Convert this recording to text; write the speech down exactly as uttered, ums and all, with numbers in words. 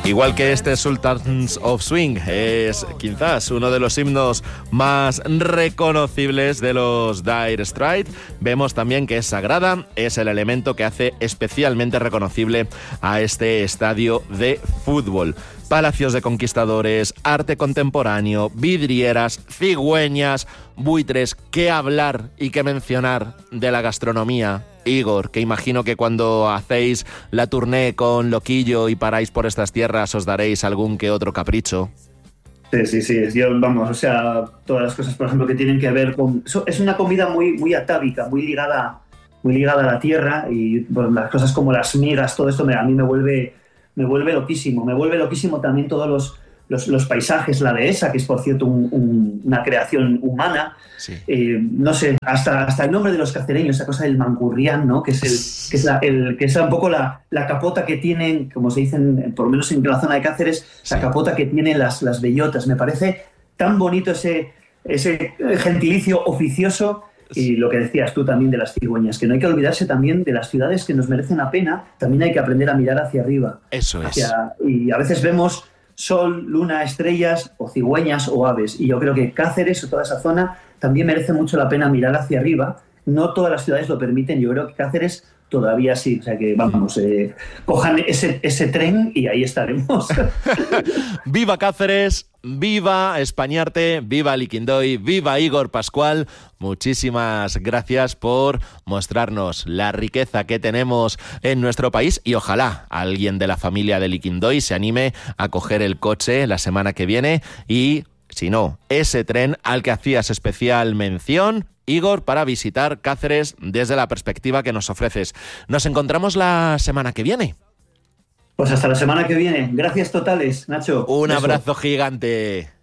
Igual que este Sultans of Swing es quizás uno de los himnos más reconocibles de los Dire Straits, vemos también que es sagrada, es el elemento que hace especialmente reconocible a este estadio de fútbol. Palacios de conquistadores, arte contemporáneo, vidrieras, cigüeñas, buitres. ¿Qué hablar y qué mencionar de la gastronomía, Igor? Que imagino que cuando hacéis la tournée con Loquillo y paráis por estas tierras os daréis algún que otro capricho. Sí, sí, sí. Yo, vamos, o sea, todas las cosas, por ejemplo, que tienen que ver con... Es una comida muy, muy atávica, muy ligada, muy ligada a la tierra, y bueno, las cosas como las migas, todo esto me, a mí me vuelve... Me vuelve loquísimo, me vuelve loquísimo también todos los, los, los paisajes, la dehesa, que es por cierto un, un, una creación humana. Sí. Eh, no sé, hasta, hasta el nombre de los cacereños, esa cosa del mangurrián, ¿no? Que es, el, que es, la, el, que es un poco la, la capota que tienen, como se dicen, por lo menos en la zona de Cáceres, sí. La capota que tienen las, las bellotas. Me parece tan bonito ese, ese gentilicio oficioso. Y lo que decías tú también de las cigüeñas, que no hay que olvidarse también de las ciudades que nos merecen la pena, también hay que aprender a mirar hacia arriba. Eso es. Hacia, y a veces vemos sol, luna, estrellas, o cigüeñas o aves. Y yo creo que Cáceres o toda esa zona también merece mucho la pena mirar hacia arriba. No todas las ciudades lo permiten, yo creo que Cáceres todavía sí. O sea que, vamos, eh, cojan ese, ese tren y ahí estaremos. ¡Viva Cáceres! ¡Viva Españarte! ¡Viva Liquindoy! ¡Viva Igor Pascual! Muchísimas gracias por mostrarnos la riqueza que tenemos en nuestro país y ojalá alguien de la familia de Liquindoy se anime a coger el coche la semana que viene y, si no, ese tren al que hacías especial mención, Igor, para visitar Cáceres desde la perspectiva que nos ofreces. Nos encontramos la semana que viene. Pues hasta la semana que viene. Gracias totales, Nacho. Un Beso. abrazo gigante.